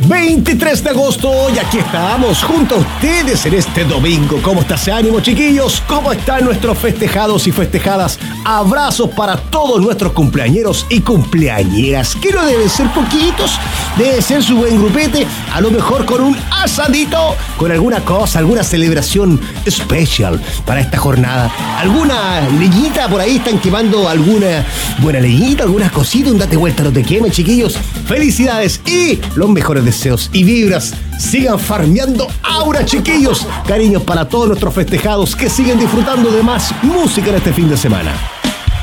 23 de agosto y aquí estamos junto a ustedes en este domingo. ¿Cómo está ese ánimo, chiquillos? ¿Cómo están nuestros festejados y festejadas? Abrazos para todos nuestros cumpleañeros y cumpleañeras, que no deben ser poquitos, debe ser su buen grupete, a lo mejor con un asadito, con alguna cosa, alguna celebración especial para esta jornada. Alguna leñita por ahí, están quemando alguna buena leñita, algunas cositas, un date vuelta, no te queme, chiquillos. Felicidades y los mejores deseos y vibras. Sigan farmeando aura, chiquillos. Cariños para todos nuestros festejados que siguen disfrutando de más música en este fin de semana.